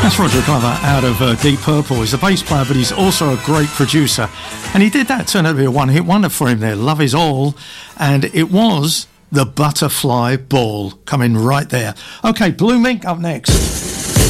That's Roger Glover out of Deep Purple. He's a bass player, but he's also a great producer. And he did that, turned out to be a one-hit wonder for him there. Love Is All. And it was the Butterfly Ball coming right there. Okay, Blue Mink up next.